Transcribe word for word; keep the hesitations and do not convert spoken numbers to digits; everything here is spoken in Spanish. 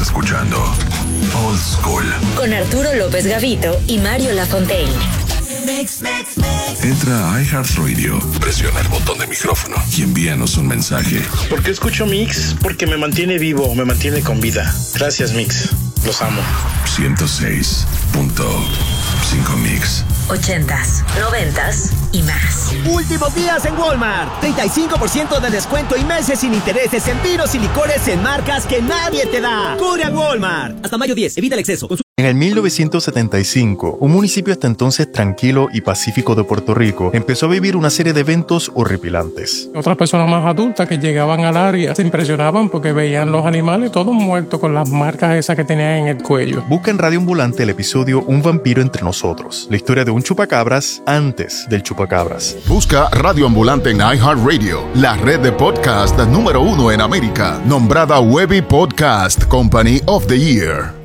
escuchando Old School con Arturo López Gavito y Mario Lafontaine. Mix, mix, mix. Entra a iHeartRadio, presiona el botón de micrófono y envíanos un mensaje. ¿Por qué escucho Mix? Porque me mantiene vivo, me mantiene con vida. Gracias, Mix. Los amo. ciento seis punto cinco Mix. Ochentas, noventas y más. Últimos días en Walmart. treinta y cinco por ciento de descuento y meses sin intereses en vinos y licores en marcas que nadie te da. Corre a Walmart. Hasta mayo diez. Evita el exceso. Consu- En el mil novecientos setenta y cinco, un municipio hasta entonces tranquilo y pacífico de Puerto Rico empezó a vivir una serie de eventos horripilantes. Otras personas más adultas que llegaban al área se impresionaban porque veían los animales todos muertos con las marcas esas que tenían en el cuello. Busca en Radio Ambulante el episodio Un vampiro entre nosotros, la historia de un chupacabras antes del chupacabras. Busca Radio Ambulante en iHeartRadio, la red de podcast número uno en América, nombrada Webby Podcast Company of the Year.